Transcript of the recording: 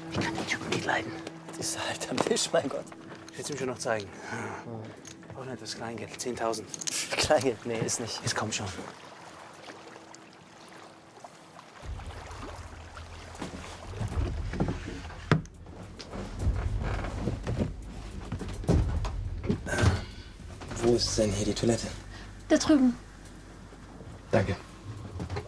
Ich kann den Typen nicht leiden. Die ist halt am Tisch, mein Gott. Ich will es ihm schon noch zeigen. Ich brauche nicht das Kleingeld. 10.000. Kleingeld? Nee, ist nicht. Jetzt komm schon. Wo ist denn hier die Toilette? Da drüben. Danke.